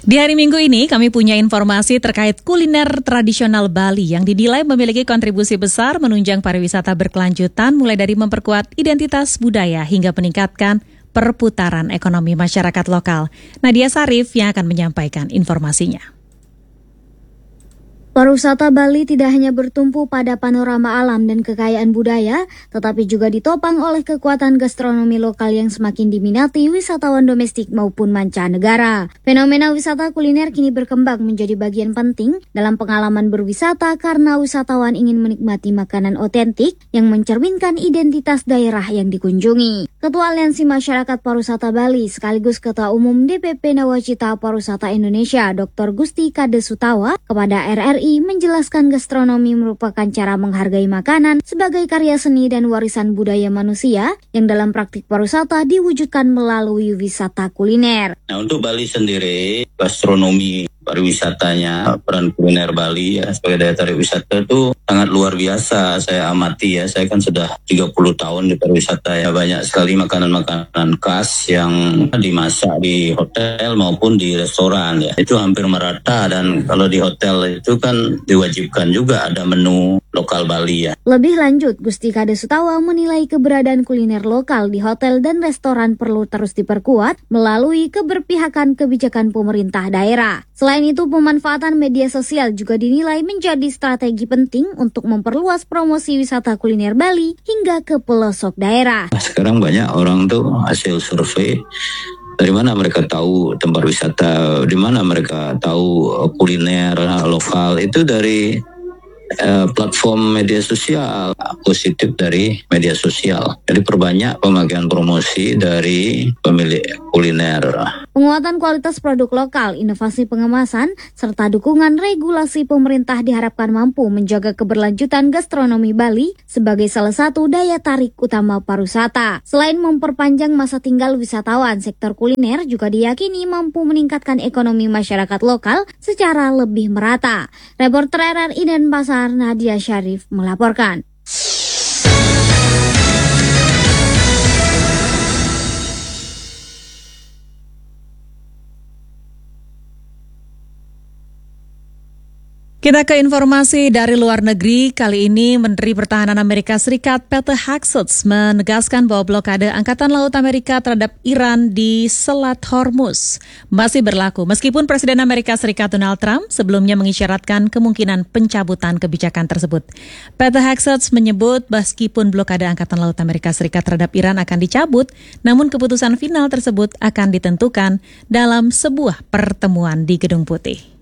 Di hari Minggu ini kami punya informasi terkait kuliner tradisional Bali yang dinilai memiliki kontribusi besar menunjang pariwisata berkelanjutan mulai dari memperkuat identitas budaya hingga meningkatkan perputaran ekonomi masyarakat lokal. Nadia Sarif yang akan menyampaikan informasinya. Pariwisata Bali tidak hanya bertumpu pada panorama alam dan kekayaan budaya, tetapi juga ditopang oleh kekuatan gastronomi lokal yang semakin diminati wisatawan domestik maupun mancanegara. Fenomena wisata kuliner kini berkembang menjadi bagian penting dalam pengalaman berwisata karena wisatawan ingin menikmati makanan otentik yang mencerminkan identitas daerah yang dikunjungi. Ketua Aliansi Masyarakat Pariwisata Bali sekaligus Ketua Umum DPP Nawacita Pariwisata Indonesia Dr. Gusti Kade Sutawa kepada RRI menjelaskan gastronomi merupakan cara menghargai makanan sebagai karya seni dan warisan budaya manusia yang dalam praktik pariwisata diwujudkan melalui wisata kuliner. Nah, untuk Bali sendiri, gastronomi pariwisatanya, peran kuliner Bali ya, sebagai daya tarik wisata itu sangat luar biasa. Saya amati ya, saya kan sudah 30 tahun di pariwisata ya, banyak sekali makanan-makanan khas yang dimasak di hotel maupun di restoran ya. Itu hampir merata, dan kalau di hotel itu kan diwajibkan juga ada menu lokal Bali ya. Lebih lanjut, Gusti Kade Sutawa menilai keberadaan kuliner lokal di hotel dan restoran perlu terus diperkuat melalui keberpihakan kebijakan pemerintah daerah. Selain itu, pemanfaatan media sosial juga dinilai menjadi strategi penting untuk memperluas promosi wisata kuliner Bali hingga ke pelosok daerah. Sekarang banyak orang tuh hasil survei, dari mana mereka tahu tempat wisata, di mana mereka tahu kuliner lokal, itu dari platform media sosial, positif dari media sosial. Jadi perbanyak pemakaian promosi dari pemilik kuliner. Penguatan kualitas produk lokal, inovasi pengemasan, serta dukungan regulasi pemerintah diharapkan mampu menjaga keberlanjutan gastronomi Bali sebagai salah satu daya tarik utama pariwisata. Selain memperpanjang masa tinggal wisatawan, sektor kuliner juga diyakini mampu meningkatkan ekonomi masyarakat lokal secara lebih merata. Reporter RRI Denpasar, Nadia Syarif melaporkan. Kita ke informasi dari luar negeri. Kali ini Menteri Pertahanan Amerika Serikat Pete Hegseth menegaskan bahwa blokade Angkatan Laut Amerika terhadap Iran di Selat Hormuz masih berlaku meskipun Presiden Amerika Serikat Donald Trump sebelumnya mengisyaratkan kemungkinan pencabutan kebijakan tersebut. Pete Hegseth menyebut meskipun blokade Angkatan Laut Amerika Serikat terhadap Iran akan dicabut, namun keputusan final tersebut akan ditentukan dalam sebuah pertemuan di Gedung Putih.